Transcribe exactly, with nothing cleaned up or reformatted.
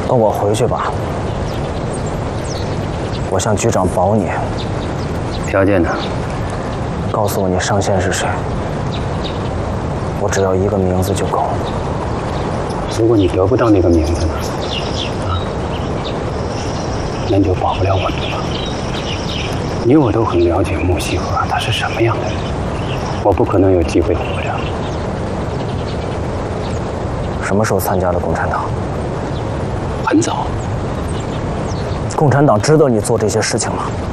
跟我回去吧。我向局长保你。 条件呢？ 告诉我你上线是谁。我只要一个名字就够。 如果你得不到那个名字呢？啊，那你就保不了我命了。你我都很了解穆西河他是什么样的人，我不可能有机会活着。 什么时候参加的共产党？ 很早。 共产党知道你做这些事情吗？